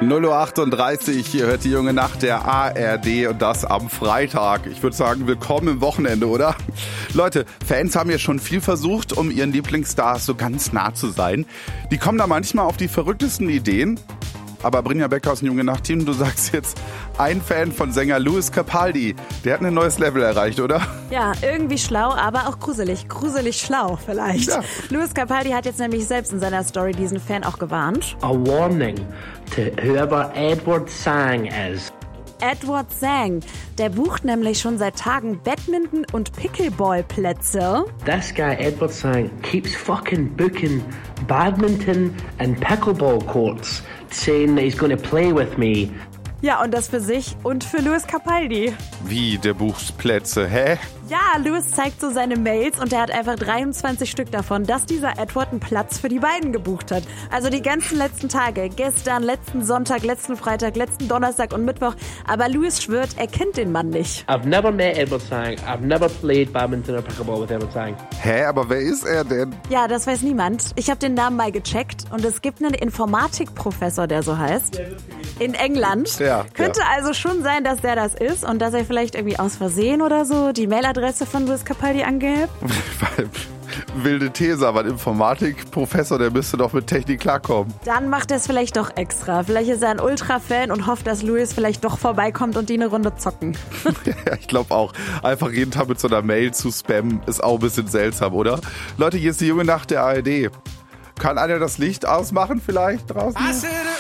0:38 Uhr, hier hört die junge Nacht der ARD und das am Freitag. Ich würde sagen, willkommen im Wochenende, oder? Leute, Fans haben ja schon viel versucht, um ihren Lieblingsstars so ganz nah zu sein. Die kommen da manchmal auf die verrücktesten Ideen. Aber Brynja Becker aus dem Junge Nacht Team, du sagst jetzt, ein Fan von Sänger Lewis Capaldi, der hat ein neues Level erreicht, oder? Ja, irgendwie schlau, aber auch gruselig. Gruselig schlau vielleicht. Ja. Lewis Capaldi hat jetzt nämlich selbst in seiner Story diesen Fan auch gewarnt. A warning to whoever Edward Sang is. Edward Sang, der bucht nämlich schon seit Tagen Badminton- und Pickleball-Plätze. This guy, Edward Sang, keeps fucking booking badminton and pickleball courts, saying that he's going to play with me. Ja, und das für sich und für Lewis Capaldi. Wie, der bucht Plätze, hä? Ja, Lewis zeigt so seine Mails und er hat einfach 23 Stück davon, dass dieser Edward einen Platz für die beiden gebucht hat. Also die ganzen letzten Tage, gestern, letzten Sonntag, letzten Freitag, letzten Donnerstag und Mittwoch. Aber Lewis schwört, er kennt den Mann nicht. I've never met Edward Sang. I've never played badminton or pickleball with Edward Sang. Hä, aber wer ist er denn? Ja, das weiß niemand. Ich habe den Namen mal gecheckt und es gibt einen Informatikprofessor, der so heißt. In England. Ja, Könnte also schon sein, dass der das ist und dass er vielleicht irgendwie aus Versehen oder so die Mailadresse von Lewis Capaldi angehebt. Wilde These, aber ein Informatikprofessor, der müsste doch mit Technik klarkommen. Dann macht er es vielleicht doch extra. Vielleicht ist er ein Ultra-Fan und hofft, dass Lewis vielleicht doch vorbeikommt und die eine Runde zocken. Ja, ich glaube auch. Einfach jeden Tag mit so einer Mail zu spammen, ist auch ein bisschen seltsam, oder? Leute, hier ist die junge Nacht der ARD. Kann einer das Licht ausmachen vielleicht draußen?